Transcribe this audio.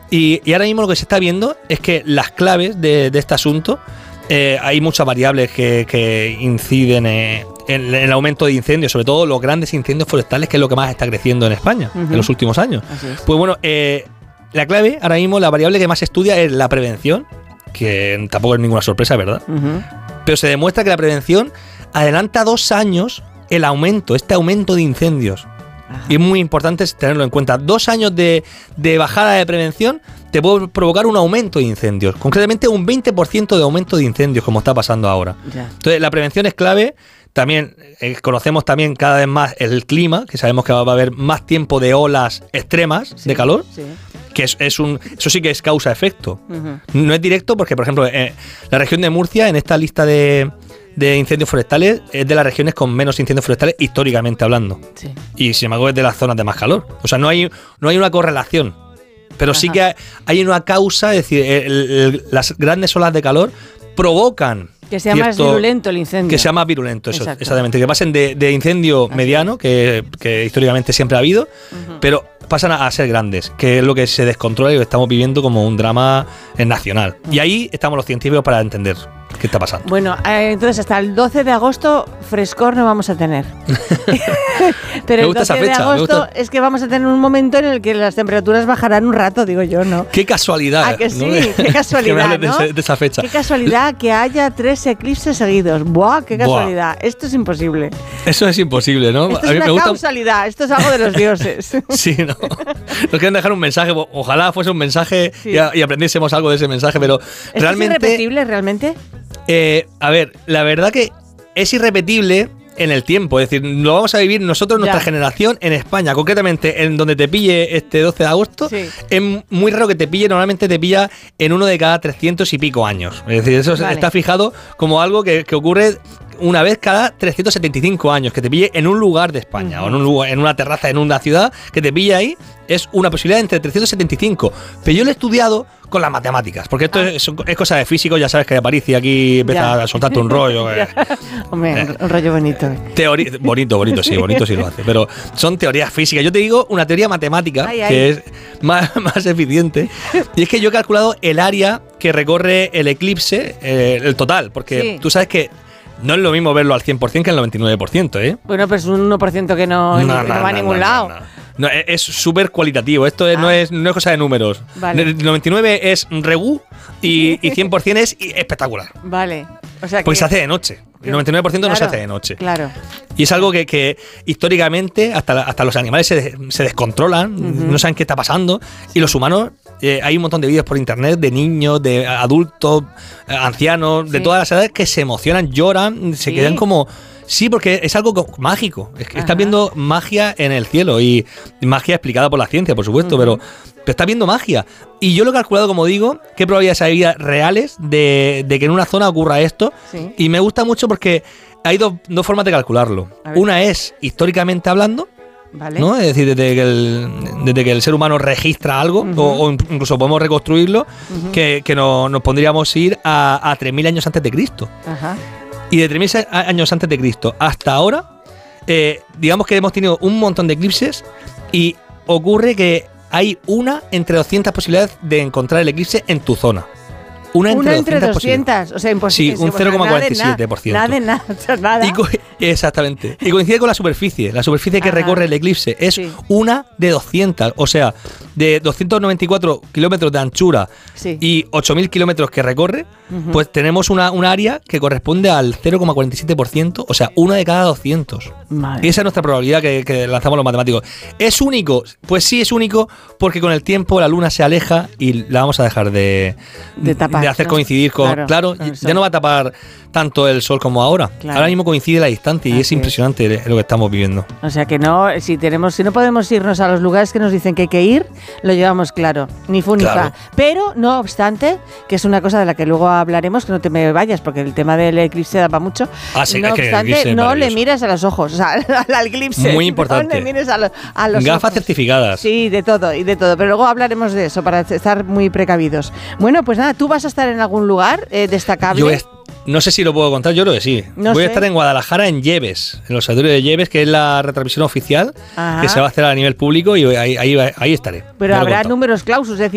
Y ahora mismo lo que se está viendo es que las claves de este asunto, hay muchas variables que inciden en el aumento de incendios, sobre todo los grandes incendios forestales, que es lo que más está creciendo en España en los últimos años. Pues bueno, la clave, ahora mismo, la variable que más se estudia es la prevención, que tampoco es ninguna sorpresa, ¿verdad? Pero se demuestra que la prevención adelanta 2 años este aumento de incendios. Y es muy importante tenerlo en cuenta. 2 años de bajada de prevención te puede provocar un aumento de incendios. Concretamente un 20% de aumento de incendios, como está pasando ahora. Entonces la prevención es clave. También conocemos también cada vez más el clima, que sabemos que va a haber más tiempo de olas extremas de calor, que eso sí que es causa-efecto. No es directo porque, por ejemplo, la región de Murcia, en esta lista de incendios forestales, es de las regiones con menos incendios forestales históricamente hablando. Y sin embargo es de las zonas de más calor. O sea, no hay una correlación. Pero sí que hay una causa, es decir, las grandes olas de calor provocan que sea más virulento el incendio. Que sea más virulento, eso, exactamente. Que pasen de incendio mediano, que históricamente siempre ha habido, pero pasan a ser grandes, que es lo que se descontrola y lo estamos viviendo como un drama nacional. Y ahí estamos los científicos para entender qué está pasando. Bueno, entonces hasta el 12 de agosto frescor no vamos a tener. Pero el 12 de agosto es que vamos a tener un momento en el que las temperaturas bajarán un rato, digo yo, ¿no? Qué casualidad. ¿A que sí? ¿No? Qué casualidad, ¿no? de esa fecha. Qué casualidad que haya 3 eclipses seguidos. ¡Buah! ¡Qué casualidad! Esto es imposible. Eso es imposible, ¿no? Esto es una causalidad. Esto es algo de los dioses. Sí, ¿no? Nos quieren dejar un mensaje. Ojalá fuese un mensaje y aprendiésemos algo de ese mensaje, pero realmente... ¿Es irrepetible realmente? A ver, la verdad que es irrepetible en el tiempo, es decir, lo vamos a vivir nosotros, nuestra generación, en España, concretamente en donde te pille este 12 de agosto, es muy raro que te pille, normalmente te pilla en uno de cada 300 y pico años, es decir, eso está fijado como algo que ocurre una vez cada 375 años, que te pille en un lugar de España, o en una terraza, en una ciudad, que te pille ahí, es una posibilidad entre 375, pero yo lo he estudiado con las matemáticas, porque esto es cosa de físico, ya sabes que Aparici aquí empieza a soltarte un rollo. Hombre, un rollo bonito. Bonito sí lo hace, pero son teorías físicas. Yo te digo una teoría matemática que es más eficiente, y es que yo he calculado el área que recorre el eclipse, el total, porque tú sabes que no es lo mismo verlo al 100% que al 99%, ¿eh? Bueno, pues un 1% que no va a ningún lado. No, es súper cualitativo. Esto no es cosa de números. Vale. El 99 es regú y 100% es espectacular. Vale. O sea porque se hace de noche. El 99% no se hace de noche. Claro. Y es algo que históricamente hasta los animales se descontrolan, no saben qué está pasando. Y los humanos, hay un montón de vídeos por internet de niños, de adultos, ancianos, de todas las edades que se emocionan, lloran, se quedan como... Sí, porque es algo mágico. Es que estás viendo magia en el cielo y magia explicada por la ciencia, por supuesto, pero estás viendo magia. Y yo lo he calculado, como digo, qué probabilidades hay reales de que en una zona ocurra esto. Y me gusta mucho porque hay dos formas de calcularlo. Una es históricamente hablando, ¿no? Es decir, desde que el ser humano registra algo, o incluso podemos reconstruirlo, que nos pondríamos ir a 3.000 años antes de Cristo. Y de 3.000 años antes de Cristo hasta ahora, digamos que hemos tenido un montón de eclipses y ocurre que hay una entre 200 posibilidades de encontrar el eclipse en tu zona. Una entre 200, o sea, imposible. Sí, un 0,47%. Nada. Exactamente. Y coincide con la superficie. La superficie que recorre el eclipse es una de 200. O sea, de 294 kilómetros de anchura y 8.000 kilómetros que recorre, pues tenemos una área que corresponde al 0,47%. O sea, una de cada 200. Madre. Y esa es nuestra probabilidad que lanzamos los matemáticos. ¿Es único? Pues sí, es único porque con el tiempo la luna se aleja y la vamos a dejar de tapar. De hacer coincidir con... Claro, ya no va a tapar tanto el sol como ahora. Ahora mismo coincide la distancia y es impresionante lo que estamos viviendo. O sea que no, si no podemos irnos a los lugares que nos dicen que hay que ir, lo llevamos claro, ni fu ni fa. Pero, no obstante, que es una cosa de la que luego hablaremos, que no te me vayas, porque el tema del eclipse da para mucho. No obstante, no le miras a los ojos, o sea, al eclipse. Muy importante. No le mires a los gafas ojos. Certificadas. Sí, de todo, pero luego hablaremos de eso, para estar muy precavidos. Bueno, pues nada, ¿tú vas a estar en algún lugar destacable? No sé si lo puedo contar, yo creo que sí. Voy a estar en Guadalajara, en Lleves, en el Observatorio de Lleves, que es la retransmisión oficial que se va a hacer a nivel público, y ahí estaré. Pero habrá números clausus, es decir,